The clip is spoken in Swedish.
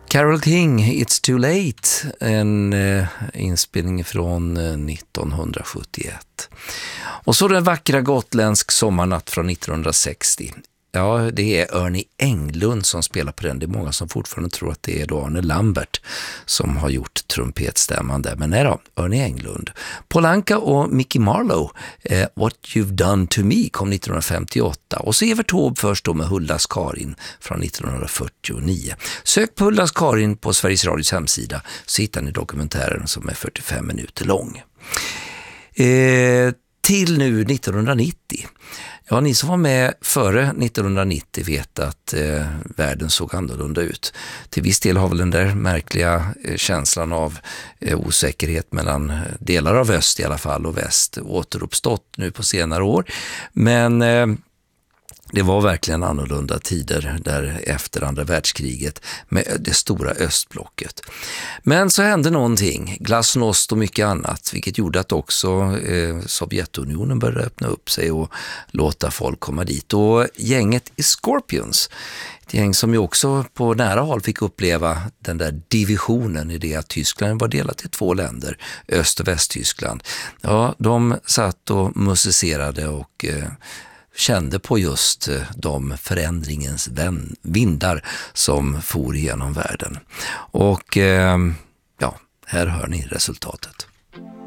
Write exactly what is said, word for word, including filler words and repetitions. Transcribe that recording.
Carole King, It's Too Late, en eh, inspelning från eh, nittonhundrasjuttioett. Och så den vackra gotländsk sommarnatt från nittonhundrasextio. Ja, det är Ernie Englund som spelar på den. Det är många som fortfarande tror att det är då Arne Lambert som har gjort trumpetstämman där. Men nej då, Ernie Englund. Paul Anka och Mickey Marlowe, eh, What You've Done To Me, kom nittonhundrafemtioåtta. Och så Evert Taube först då med Huldas Karin från nittonhundrafyrtionio. Sök på Huldas Karin på Sveriges Radios hemsida så hittar ni dokumentären som är fyrtiofem minuter lång. Eh, till nu nittonhundranittio. Ja, ni som var med före nittonhundranittio vet att eh, världen såg annorlunda ut. Till viss del har väl den där märkliga eh, känslan av eh, osäkerhet mellan delar av öst i alla fall och väst återuppstått nu på senare år. Men eh, det var verkligen annorlunda tider där efter andra världskriget med det stora östblocket. Men så hände någonting, glasnost och mycket annat, vilket gjorde att också eh, Sovjetunionen började öppna upp sig och låta folk komma dit. Och gänget i Scorpions, ett gäng som ju också på nära håll fick uppleva den där divisionen i det att Tyskland var delat i två länder, Öst- och Västtyskland. Ja, de satt och musicerade och eh, kände på just de förändringens vindar som for genom världen. Och eh, ja, här hör ni resultatet.